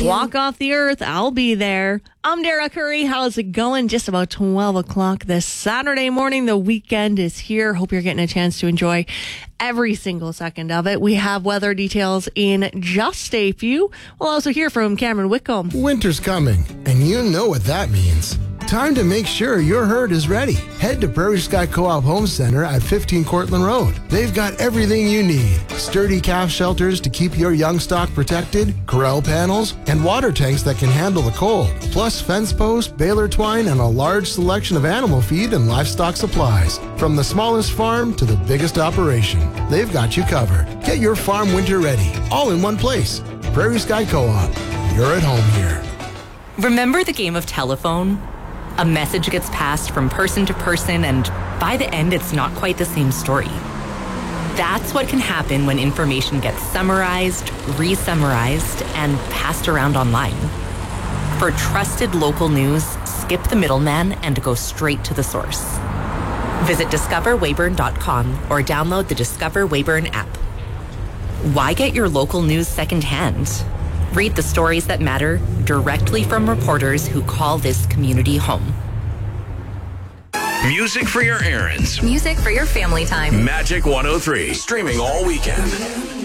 walk off the earth, I'll be there. I'm Dara Curry. How's it going? Just about 12 o'clock this Saturday morning. The weekend is here. Hope you're getting a chance to enjoy every single second of it. We have weather details in just a few. We'll also hear from Cameron Whitcomb. Winter's coming, and you know what that means. Time to make sure your herd is ready. Head to Prairie Sky Co-op Home Center at 15 Cortland Road. They've got everything you need. Sturdy calf shelters to keep your young stock protected, corral panels, and water tanks that can handle the cold. Plus fence posts, baler twine, and a large selection of animal feed and livestock supplies. From the smallest farm to the biggest operation, they've got you covered. Get your farm winter ready, all in one place. Prairie Sky Co-op. You're at home here. Remember the game of telephone? A message gets passed from person to person, and by the end, it's not quite the same story. That's what can happen when information gets summarized, re-summarized, and passed around online. For trusted local news, skip the middleman and go straight to the source. Visit discoverweyburn.com or download the Discover Weyburn app. Why get your local news secondhand? Read the stories that matter directly from reporters who call this community home. Music for your errands. Music for your family time. Magic 103. Streaming all weekend.